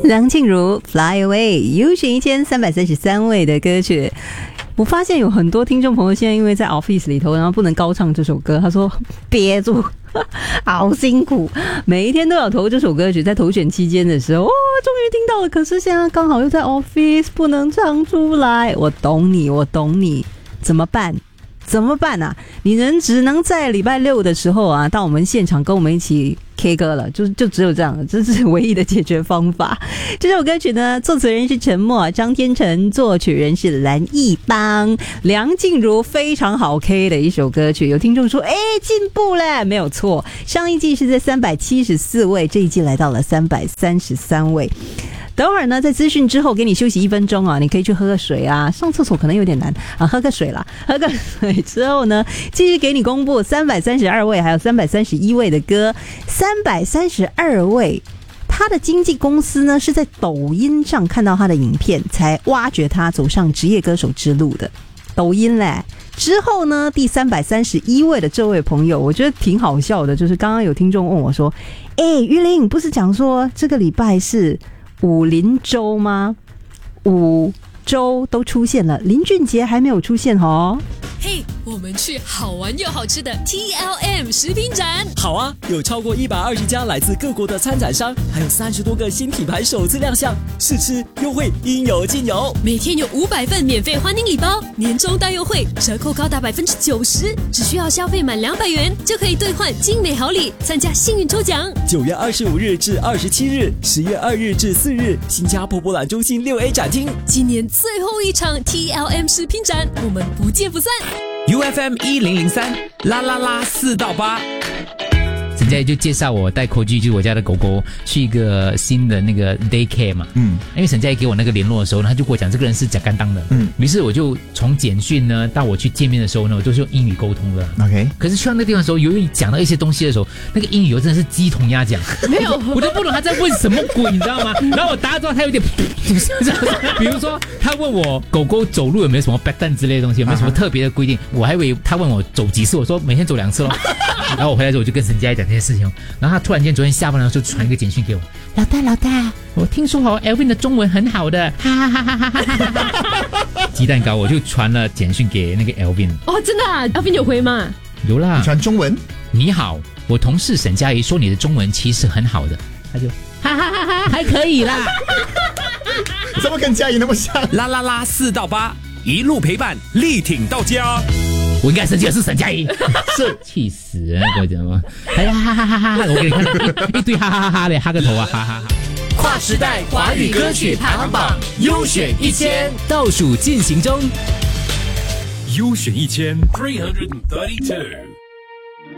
梁静茹 Fly Away 优选1333位的歌曲。我发现有很多听众朋友现在因为在 Office 里头，然后不能高唱这首歌，他说憋住好辛苦，每一天都要投这首歌曲，在投选期间的时候，终于听到了，可是现在刚好又在 Office 不能唱出来。我懂你，怎么办啊？你只能在礼拜六的时候啊，到我们现场跟我们一起 K 歌了，就只有这样了，这是唯一的解决方法。这首歌曲呢，作词人是陈默，张天成，作曲人是蓝奕邦，梁静茹，非常好 K 的一首歌曲。有听众说，进步了，没有错。上一季是在374位，这一季来到了333位。等会儿呢，在资讯之后给你休息1分钟啊，你可以去喝个水啊，上厕所可能有点难啊，喝个水啦。喝个水之后呢，继续给你公布332位还有331位的歌。332位，他的经纪公司呢是在抖音上看到他的影片，才挖掘他走上职业歌手之路的。抖音嘞，之后呢，第331位的这位朋友，我觉得挺好笑的，就是刚刚有听众问我说，玉玲不是讲说这个礼拜是武林周吗？5周都出现了，林俊杰还没有出现哦。 嘿，我们去好玩又好吃的 TLM 食品展。 好啊，有超过120家来自各国的参展商，还有30多个新品牌首次亮相，试吃优惠应有尽有。 每天有500份免费欢迎礼包，年终大优惠，折扣高达90%，只需要消费满200元就可以兑换精美好礼，参加幸运抽奖。 9月25日至27日，10月2日至4日，新加坡博览中心6A 展厅。 今年最后一场 TLM 食品展，我们不见不散。 UFM 1003啦啦啦4到8。沈佳宜就介绍我带 Koji 就是我家的狗狗去一个新的那个 daycare 嘛，因为沈佳宜给我那个联络的时候呢，他就跟我讲这个人是假干当的，于是我就从简讯呢到我去见面的时候呢，我都是用英语沟通的 ，OK。 可是去到那个地方的时候，由于讲到一些东西的时候，那个英语真的是鸡同鸭讲，没有，我都不懂他在问什么鬼，你知道吗？然后我答之后，他有点，比如说他问我狗狗走路有没有什么 pattern 之类的东西，有没有什么特别的规定，我还以为他问我走几次，我说每天走2次咯。然后我回来之后我就跟沈佳宜讲这些事情，然后他突然间昨天下班的时候就传一个简讯给我，老大，我听说Elvin 的中文很好的，哈哈哈哈哈哈。鸡蛋糕我就传了简讯给那个 Elvin。 哦，真的啊 ？Elvin 有回吗？ 有啦， 传中文。 你好，我同事沈佳宜说你的中文其实很好的，他就哈哈哈哈，还可以啦。 怎么跟佳宜那么像？ 啦啦啦4到8，一路陪伴，力挺到家。 我应该生气的是沈佳宜，是气死人！跟我讲吗？哎呀哈哈哈哈！我给你看一堆哈哈哈哈的，哈个头啊！哈哈哈！ 跨时代华语歌曲排行榜优选1000倒数进行中， 优选1332。